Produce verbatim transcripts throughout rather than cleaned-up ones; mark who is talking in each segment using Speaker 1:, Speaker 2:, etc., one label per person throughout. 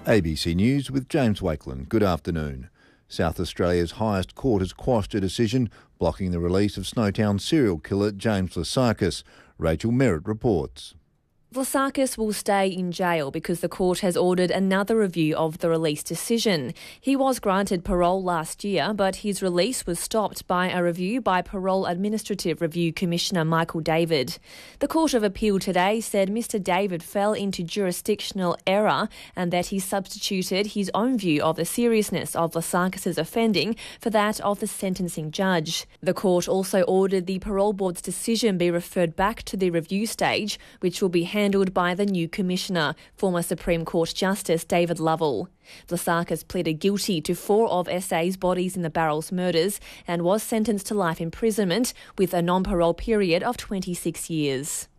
Speaker 1: A B C News with James Wakeland. Good afternoon. South Australia's highest court has quashed a decision blocking the release of Snowtown serial killer James Lasakis. Rachel Merritt reports.
Speaker 2: Lasakis will stay in jail because the court has ordered another review of the release decision. He was granted parole last year, but his release was stopped by a review by Parole Administrative Review Commissioner Michael David. The Court of Appeal today said Mister David fell into jurisdictional error and that he substituted his own view of the seriousness of Lasakis' offending for that of the sentencing judge. The court also ordered the parole board's decision be referred back to the review stage, which will be handled by the new commissioner, former Supreme Court Justice David Lovell. Lasakis pleaded guilty to four of S A's bodies in the Barrels murders and was sentenced to life imprisonment with a non-parole period of twenty-six years.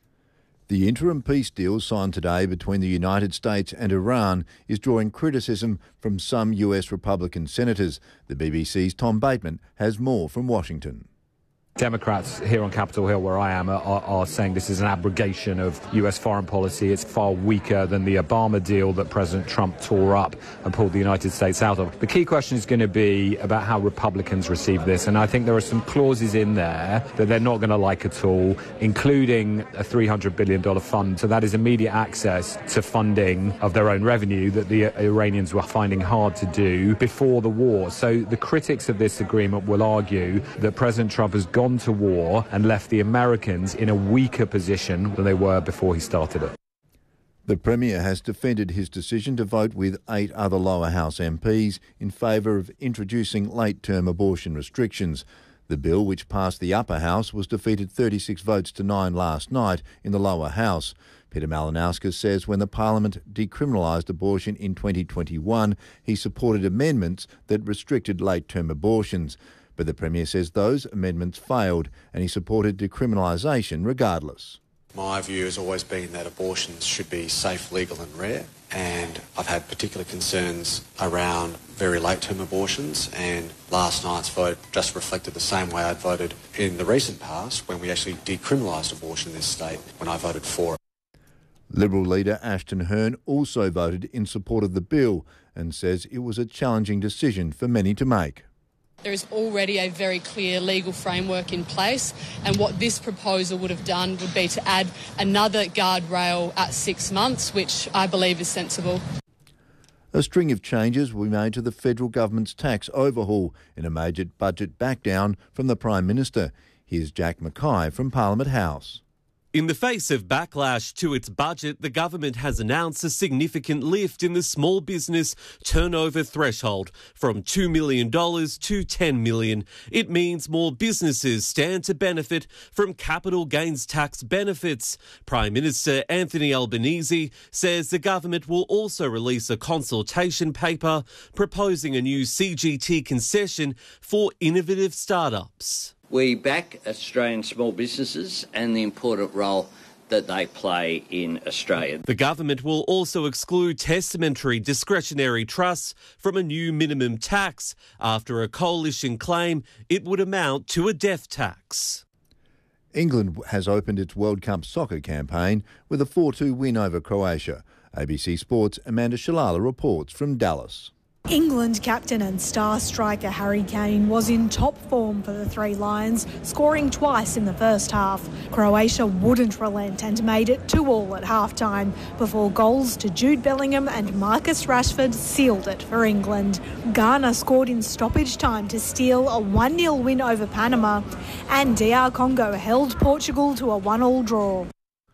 Speaker 1: The interim peace deal signed today between the United States and Iran is drawing criticism from some U S Republican senators. The B B C's Tom Bateman has more from Washington.
Speaker 3: Democrats here on Capitol Hill, where I am, are, are saying this is an abrogation of U S foreign policy. It's far weaker than the Obama deal that President Trump tore up and pulled the United States out of. The key question is going to be about how Republicans receive this, and I think there are some clauses in there that they're not going to like at all, including a three hundred billion dollars fund. So that is immediate access to funding of their own revenue that the Iranians were finding hard to do before the war. So the critics of this agreement will argue that President Trump has gone to war and left the Americans in a weaker position than they were before he started it.
Speaker 1: The Premier has defended his decision to vote with eight other lower house M Ps in favour of introducing late-term abortion restrictions. The bill, which passed the upper house, was defeated thirty-six votes to nine last night in the lower house. Peter Malinauskas says when the Parliament decriminalised abortion in twenty twenty-one, he supported amendments that restricted late-term abortions. But the Premier says those amendments failed and he supported decriminalisation regardless.
Speaker 4: My view has always been that abortions should be safe, legal and rare, and I've had particular concerns around very late-term abortions, and last night's vote just reflected the same way I'd voted in the recent past when we actually decriminalised abortion in this state, when I voted for it.
Speaker 1: Liberal leader Ashton Hearn also voted in support of the bill and says it was a challenging decision for many to make.
Speaker 5: There is already a very clear legal framework in place, and what this proposal would have done would be to add another guardrail at six months, which I believe is sensible.
Speaker 1: A string of changes will be made to the federal government's tax overhaul in a major budget backdown from the Prime Minister. Here's Jack Mackay from Parliament House.
Speaker 6: In the face of backlash to its budget, the government has announced a significant lift in the small business turnover threshold from two million dollars to ten million dollars. It means more businesses stand to benefit from capital gains tax benefits. Prime Minister Anthony Albanese says the government will also release a consultation paper proposing a new C G T concession for innovative startups.
Speaker 7: We back Australian small businesses and the important role that they play in Australia.
Speaker 6: The government will also exclude testamentary discretionary trusts from a new minimum tax after a coalition claim it would amount to a death tax.
Speaker 1: England has opened its World Cup soccer campaign with a four two win over Croatia. A B C Sports' Amanda Shalala reports from Dallas.
Speaker 8: England captain and star striker Harry Kane was in top form for the Three Lions, scoring twice in the first half. Croatia wouldn't relent and made it two all at half-time before goals to Jude Bellingham and Marcus Rashford sealed it for England. Ghana scored in stoppage time to steal a one nil win over Panama, and D R Congo held Portugal to a one all draw.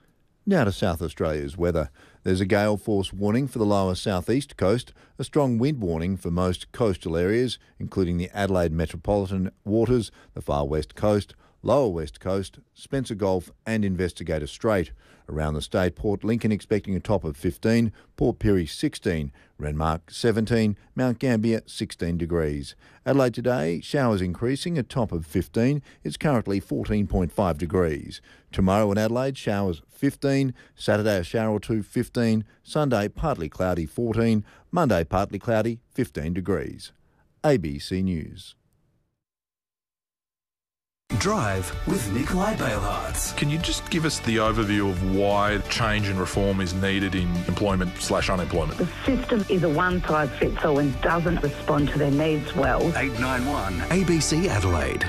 Speaker 1: Now to South Australia's weather. There's a gale force warning for the lower southeast coast, a strong wind warning for most coastal areas, including the Adelaide metropolitan waters, the far west coast, lower west coast, Spencer Gulf and Investigator Strait. Around the state, Port Lincoln expecting a top of fifteen, Port Pirie sixteen, Renmark seventeen, Mount Gambier sixteen degrees. Adelaide today, showers increasing, a top of fifteen. It's currently fourteen point five degrees. Tomorrow in Adelaide, showers fifteen, Saturday a shower or two fifteen, Sunday partly cloudy fourteen, Monday partly cloudy fifteen degrees. A B C News.
Speaker 9: Drive with Nikolai Bailhartz.
Speaker 10: Can you just give us the overview of why change and reform is needed in employment slash unemployment?
Speaker 11: The system is a one-size-fits-all and doesn't respond to their needs well.
Speaker 9: eight nine one A B C Adelaide.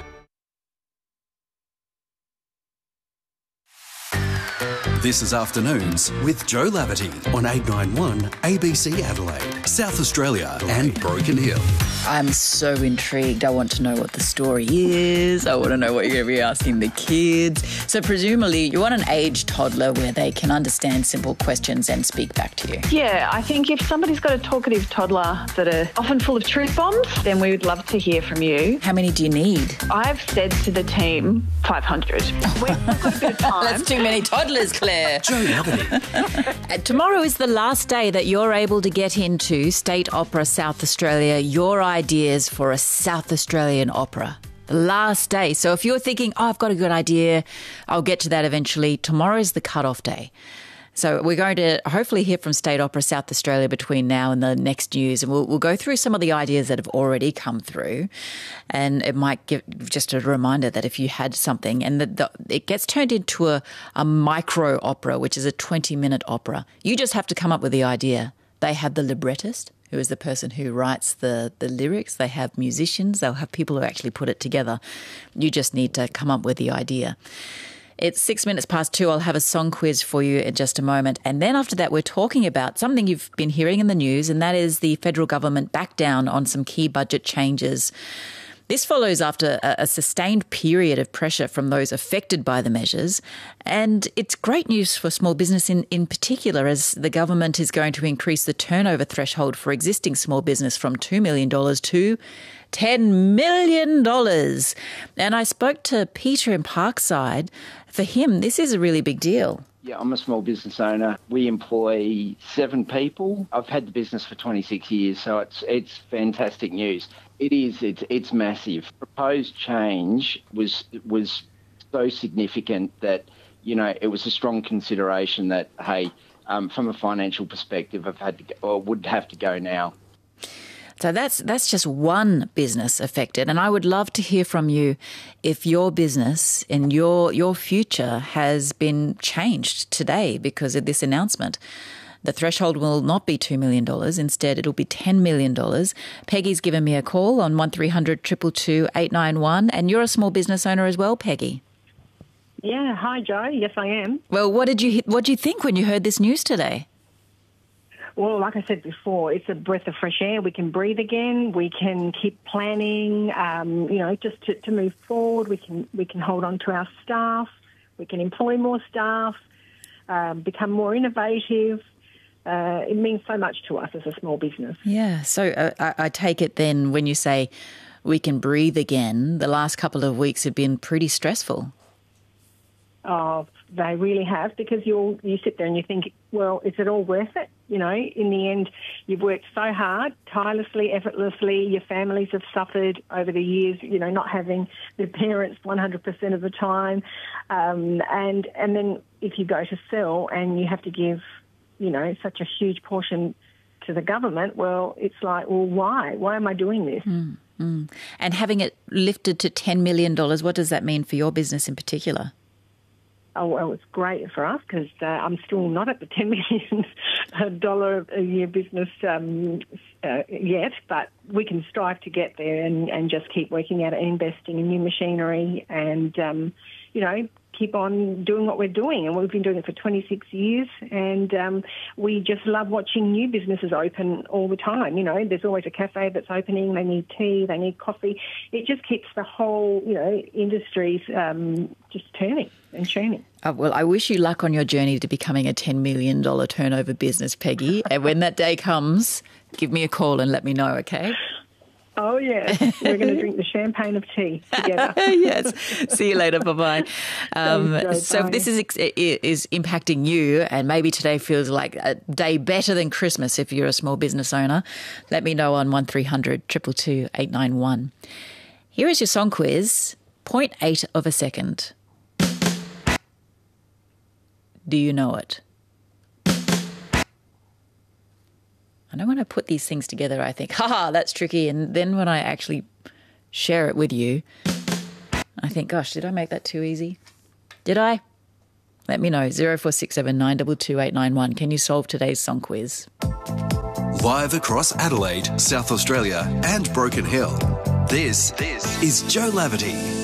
Speaker 9: This is Afternoons with Joe Laverty on eight nine one A B C Adelaide, South Australia and Broken Hill.
Speaker 12: I'm so intrigued. I want to know what the story is. I want to know what you're going to be asking the kids. So presumably you want an age toddler where they can understand simple questions and speak back to you.
Speaker 13: Yeah, I think if somebody's got a talkative toddler that are often full of truth bombs, then we would love to hear from you.
Speaker 12: How many do you need?
Speaker 13: I've said to the team five hundred. We've got a bit of time.
Speaker 12: That's too many toddlers, Claire.
Speaker 9: Joe Laverty.
Speaker 12: Tomorrow is the last day that you're able to get into State Opera South Australia, your ideas for a South Australian opera. The last day. So if you're thinking, oh, I've got a good idea, I'll get to that eventually, tomorrow's the cut-off day. So we're going to hopefully hear from State Opera South Australia between now and the next news, and we'll, we'll go through some of the ideas that have already come through. And it might give just a reminder that if you had something, and the, the, it gets turned into a, a micro opera, which is a twenty-minute opera. You just have to come up with the idea. They have the librettist, who is the person who writes the, the lyrics. They have musicians. They'll have people who actually put it together. You just need to come up with the idea. It's six minutes past two. I'll have a song quiz for you in just a moment. And then after that, we're talking about something you've been hearing in the news, and that is the federal government back down on some key budget changes. This follows after a, a sustained period of pressure from those affected by the measures. And it's great news for small business in, in particular, as the government is going to increase the turnover threshold for existing small business from two million dollars to ten million dollars. And I spoke to Peter in Parkside. For him, this is a really big deal.
Speaker 14: Yeah, I'm a small business owner. We employ seven people. I've had the business for twenty-six years, so it's it's fantastic news. It is. It's it's massive. Proposed change was was so significant that, you know, it was a strong consideration that, hey, um, from a financial perspective, I've had to go, or would have to go now.
Speaker 12: So that's that's just one business affected, and I would love to hear from you if your business and your your future has been changed today because of this announcement. The threshold will not be two million dollars. Instead, it'll be ten million dollars. Peggy's given me a call on one three hundred two two two eight nine one, and you're a small business owner as well, Peggy.
Speaker 15: Yeah, hi, Joe. Yes, I am.
Speaker 12: Well, what did you what did you think when you heard this news today?
Speaker 15: Well, like I said before, it's a breath of fresh air. We can breathe again. We can keep planning, um, you know, just to, to move forward. We can we can hold on to our staff. We can employ more staff, um, become more innovative. Uh, it means so much to us as a small business.
Speaker 12: Yeah. So uh, I, I take it then when you say we can breathe again, the last couple of weeks have been pretty stressful.
Speaker 15: Oh, they really have, because you you sit there and you think, well, is it all worth it? You know, in the end, you've worked so hard, tirelessly, effortlessly. Your families have suffered over the years, you know, not having their parents one hundred percent of the time. Um, and and then if you go to sell and you have to give, you know, such a huge portion to the government, well, it's like, well, why? Why am I doing this?
Speaker 12: Mm, mm. And having it lifted to ten million dollars, what does that mean for your business in particular?
Speaker 15: Oh, well, it's great for us because uh, I'm still not at the ten million dollars a year business um, uh, yet, but we can strive to get there and, and just keep working at it, investing in new machinery and, um, you know, keep on doing what we're doing. And we've been doing it for twenty-six years, and um, we just love watching new businesses open all the time. You know, there's always a cafe that's opening. They need tea, they need coffee. It just keeps the whole, you know, industries um, just turning and churning.
Speaker 12: Oh, well, I wish you luck on your journey to becoming a ten million dollars turnover business, Peggy. And when that day comes, give me a call and let me know, okay?
Speaker 15: Oh, yeah. We're going to drink the champagne of tea together.
Speaker 12: Yes. See you later. Bye-bye. Um,
Speaker 15: Thanks,
Speaker 12: so
Speaker 15: bye.
Speaker 12: if this is is impacting you, and maybe today feels like a day better than Christmas if you're a small business owner, let me know on one three hundred two two two eight nine one. Here is your song quiz. zero point eight of a second. Do you know it? I know when I put these things together, I think, haha, that's tricky. And then when I actually share it with you, I think, gosh, did I make that too easy? Did I? Let me know. zero four six seven nine two two eight nine one. Can you solve today's song quiz?
Speaker 9: Live across Adelaide, South Australia and Broken Hill. This, this is Joe Laverty.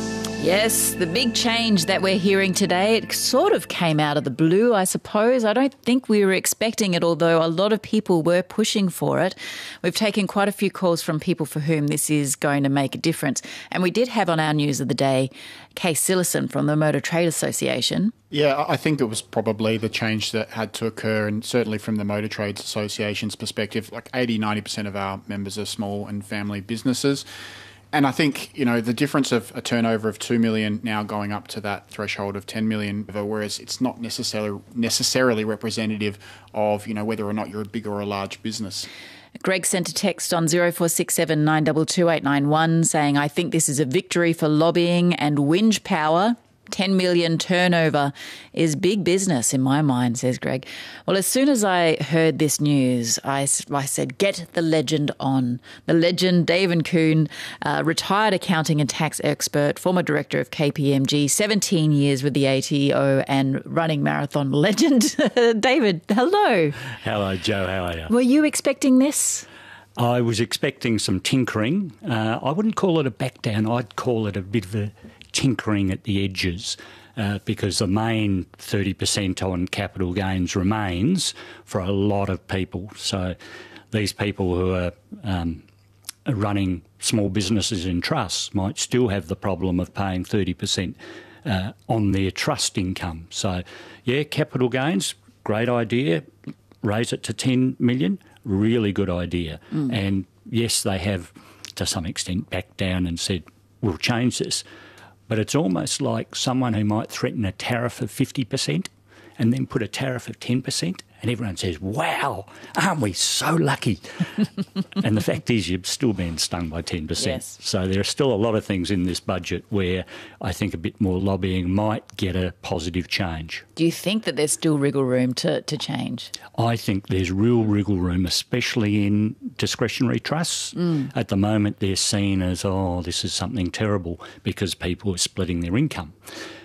Speaker 12: Yes, the big change that we're hearing today, it sort of came out of the blue, I suppose. I don't think we were expecting it, although a lot of people were pushing for it. We've taken quite a few calls from people for whom this is going to make a difference. And we did have on our news of the day, Kay Sillison from the Motor Trade Association.
Speaker 16: Yeah, I think it was probably the change that had to occur, and certainly from the Motor Trades Association's perspective, like eighty, ninety percent of our members are small and family businesses. And I think, you know, the difference of a turnover of two million dollars now going up to that threshold of ten million dollars, whereas it's not necessarily necessarily representative of, you know, whether or not you're a big or a large business.
Speaker 12: Greg sent a text on zero four six seven nine two two eight nine one saying, I think this is a victory for lobbying and whinge power. ten million turnover is big business in my mind, says Greg. Well, as soon as I heard this news, I, I said, get the legend on. The legend, David Kuhn, uh, retired accounting and tax expert, former director of K P M G, seventeen years with the A T O and running marathon legend. David, hello.
Speaker 17: Hello, Joe. How are you?
Speaker 12: Were you expecting this?
Speaker 17: I was expecting some tinkering. Uh, I wouldn't call it a back down. I'd call it a bit of a tinkering at the edges, uh, because the main thirty percent on capital gains remains for a lot of people. So these people who are um, running small businesses in trusts might still have the problem of paying thirty percent uh, on their trust income. So, yeah, capital gains, great idea. Raise it to ten million, really good idea. Mm. And yes, they have to some extent backed down and said, we'll change this. But it's almost like someone who might threaten a tariff of fifty percent and then put a tariff of ten percent, and everyone says, wow, aren't we so lucky? And the fact is you've still been stung by ten percent.
Speaker 12: Yes.
Speaker 17: So there are still a lot of things in this budget where I think a bit more lobbying might get a positive change.
Speaker 12: Do you think that there's still wriggle room to, to change?
Speaker 17: I think there's real wriggle room, especially in discretionary trusts. Mm. At the moment, they're seen as, oh, this is something terrible because people are splitting their income.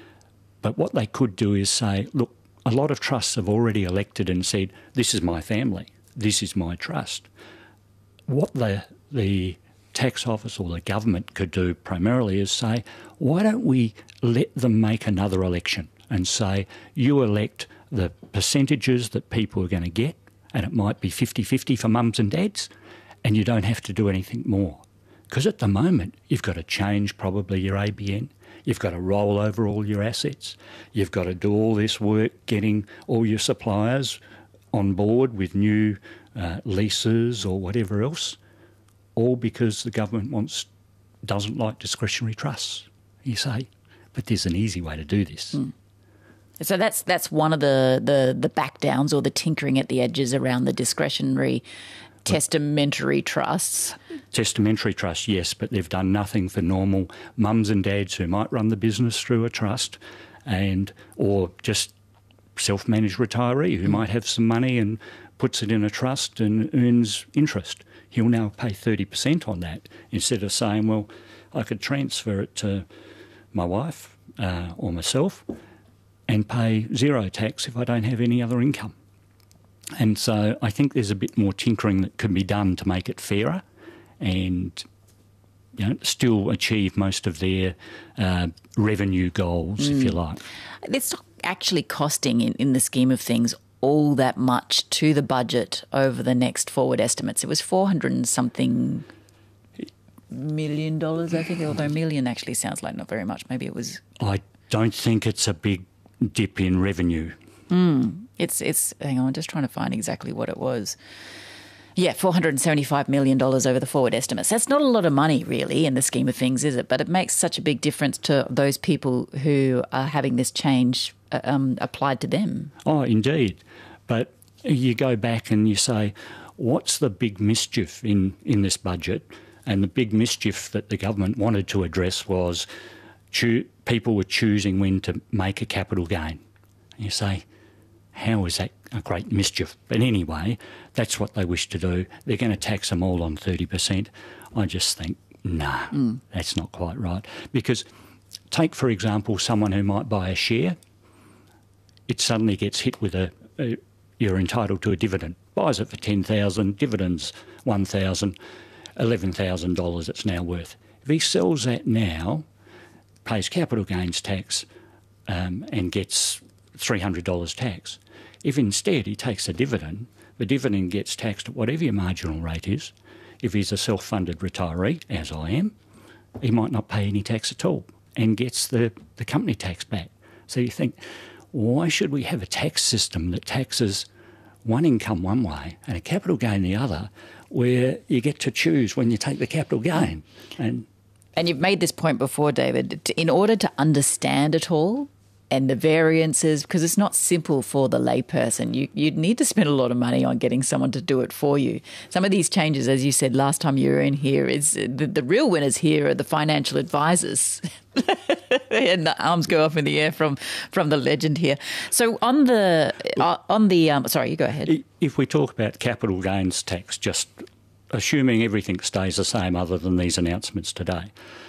Speaker 17: But what they could do is say, look, a lot of trusts have already elected and said, this is my family, this is my trust. What the the tax office or the government could do primarily is say, why don't we let them make another election and say, you elect the percentages that people are going to get, and it might be fifty-fifty for mums and dads, and you don't have to do anything more. Because at the moment, you've got to change probably your A B N. You've got to roll over all your assets. You've got to do all this work getting all your suppliers on board with new uh, leases or whatever else, all because the government wants doesn't like discretionary trusts. You say, but there's an easy way to do this.
Speaker 12: Mm. So that's that's one of the, the, the back downs or the tinkering at the edges around the discretionary testamentary trusts.
Speaker 17: Testamentary trusts, yes, but they've done nothing for normal mums and dads who might run the business through a trust, and or just self-managed retiree who mm. might have some money and puts it in a trust and earns interest. He'll now pay thirty percent on that instead of saying, well, I could transfer it to my wife uh, or myself and pay zero tax if I don't have any other income. And so I think there's a bit more tinkering that can be done to make it fairer and, you know, still achieve most of their uh, revenue goals, mm. if you like.
Speaker 12: It's not actually costing, in, in the scheme of things, all that much to the budget over the next forward estimates. It was four hundred and something million dollars, I think, although million actually sounds like not very much. Maybe it was...
Speaker 17: I don't think it's a big dip in revenue.
Speaker 12: Mm. It's, it's, hang on, I'm just trying to find exactly what it was. Yeah, four hundred seventy-five million dollars over the forward estimates. That's not a lot of money, really, in the scheme of things, is it? But it makes such a big difference to those people who are having this change um, applied to them.
Speaker 17: Oh, indeed. But you go back and you say, what's the big mischief in, in this budget? And the big mischief that the government wanted to address was choo- people were choosing when to make a capital gain. And you say, how is that a great mischief? But anyway, that's what they wish to do. They're going to tax them all on thirty percent. I just think, nah, mm. that's not quite right. Because take, for example, someone who might buy a share. It suddenly gets hit with a, a you're entitled to a dividend. Buys it for ten thousand dollars, dividends one thousand dollars, eleven thousand dollars it's now worth. If he sells that now, pays capital gains tax um, and gets three hundred dollars tax. If instead he takes a dividend, the dividend gets taxed at whatever your marginal rate is. If he's a self-funded retiree, as I am, he might not pay any tax at all and gets the, the company tax back. So you think, why should we have a tax system that taxes one income one way and a capital gain the other, where you get to choose when you take the capital gain? And
Speaker 12: and you've made this point before, David, in order to understand it all and the variances, because it's not simple for the layperson. You, you'd need to spend a lot of money on getting someone to do it for you. Some of these changes, as you said last time you were in here, is the, the real winners here are the financial advisors. And the arms go up in the air from, from the legend here. So on the uh, on the um, sorry, you go ahead.
Speaker 17: If we talk about capital gains tax, just assuming everything stays the same other than these announcements today,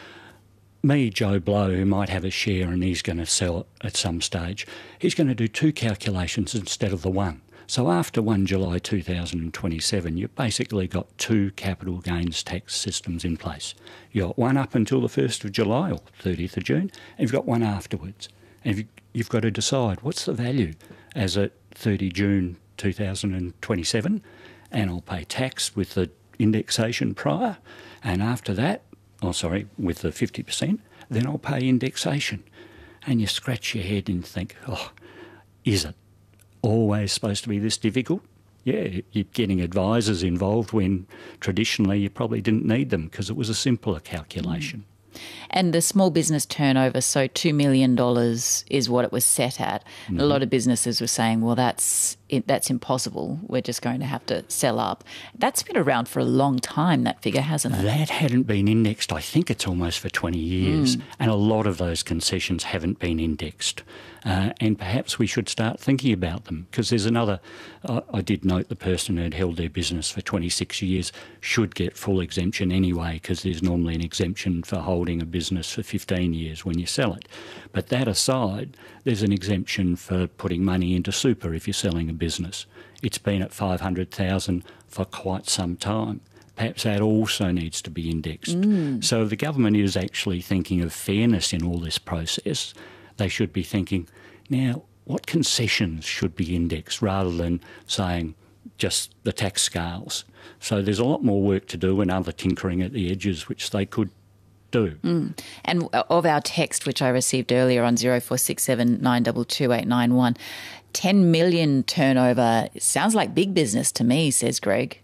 Speaker 17: me, Joe Blow, who might have a share and he's going to sell it at some stage, he's going to do two calculations instead of the one. So after the first of July two thousand twenty-seven, you've basically got two capital gains tax systems in place. You've got one up until the first of July or thirtieth of June, and you've got one afterwards. And you've got to decide what's the value as at thirtieth of June two thousand twenty-seven, and I'll pay tax with the indexation prior, and after that, oh sorry, with the fifty percent, then I'll pay indexation. And you scratch your head and think, oh, is it always supposed to be this difficult? Yeah, you're getting advisors involved when traditionally you probably didn't need them because it was a simpler calculation.
Speaker 12: And the small business turnover, so two million dollars is what it was set at. Mm-hmm. A lot of businesses were saying, well, that's that's impossible. We're just going to have to sell up. That's been around for a long time, that figure, hasn't it?
Speaker 17: That hadn't been indexed. I think it's almost for twenty years.
Speaker 12: Mm.
Speaker 17: And a lot of those concessions haven't been indexed. Uh, and perhaps we should start thinking about them, because there's another, uh, I did note the person who had held their business for twenty-six years should get full exemption anyway, because there's normally an exemption for holding a business for fifteen years when you sell it. But that aside, there's an exemption for putting money into super if you're selling a business. It's been at five hundred thousand dollars for quite some time. Perhaps that also needs to be indexed.
Speaker 12: Mm.
Speaker 17: So if the government is actually thinking of fairness in all this process, they should be thinking, now, what concessions should be indexed rather than saying just the tax scales? So there's a lot more work to do and other tinkering at the edges which they could do.
Speaker 12: Mm. And of our text, which I received earlier on zero four six seven nine two two eight nine one, ten million turnover sounds like big business to me, says Greg.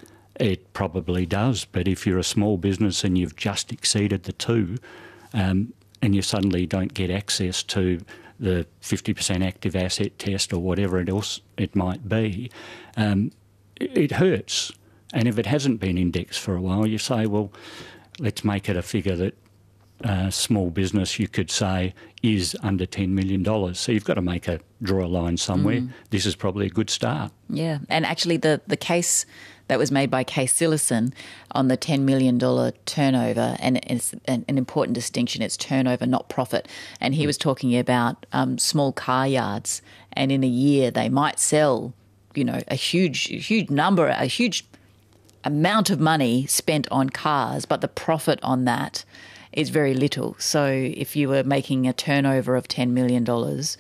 Speaker 17: It probably does, but if you're a small business and you've just exceeded the two, um, and you suddenly don't get access to the fifty percent active asset test or whatever else it might be, um, it hurts. And if it hasn't been indexed for a while, you say, well, let's make it a figure that uh, small business, you could say, is under ten million dollars. So you've got to make a draw a line somewhere. Mm. This is probably a good start.
Speaker 12: Yeah, and actually the, the case that was made by Case Sillison on the ten million dollars turnover, and it's an, an important distinction, it's turnover, not profit. And he was talking about um, small car yards, and in a year they might sell, you know, a huge, huge number, a huge amount of money spent on cars, but the profit on that is very little. So if you were making a turnover of ten million dollars,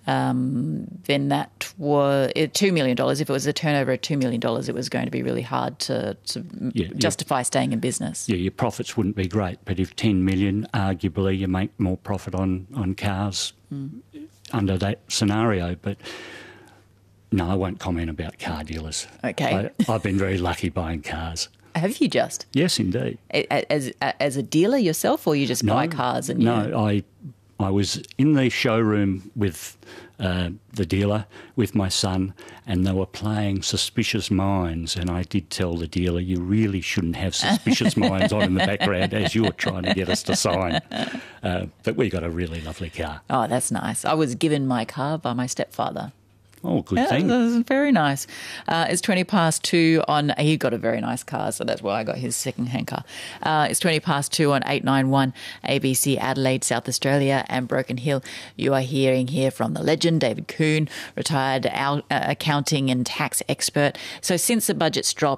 Speaker 12: Um, then that was two million dollars. If it was a turnover of two million dollars, it was going to be really hard to, to
Speaker 17: yeah,
Speaker 12: justify
Speaker 17: yeah.
Speaker 12: staying in business.
Speaker 17: Yeah, your profits wouldn't be great, but if ten million dollars, arguably you make more profit on, on cars mm. under that scenario. But no, I won't comment about car dealers.
Speaker 12: Okay.
Speaker 17: I, I've been very lucky buying cars.
Speaker 12: Have you just?
Speaker 17: Yes, indeed.
Speaker 12: As, as a dealer yourself, or you just
Speaker 17: no,
Speaker 12: buy cars? And
Speaker 17: No,
Speaker 12: you...
Speaker 17: I... I was in the showroom with uh, the dealer, with my son, and they were playing Suspicious Minds, and I did tell the dealer, you really shouldn't have Suspicious Minds on in the background as you're trying to get us to sign. Uh, but we got a really lovely car.
Speaker 12: Oh, that's nice. I was given my car by my stepfather.
Speaker 17: Oh, good
Speaker 12: Yeah,
Speaker 17: thing.
Speaker 12: that's very nice. Uh, it's twenty past two on... He got a very nice car, so that's why I got his second-hand car. Uh, it's twenty past two on eight ninety-one A B C Adelaide, South Australia and Broken Hill. You are hearing here from the legend, David Kuhn, retired out, uh, accounting and tax expert. So since the budget's dropped,